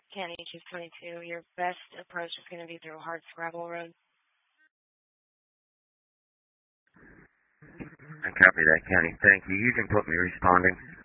County 222. Your best approach is going to be through Hardscrabble Road. I copy that, County. Thank you. You can put me responding.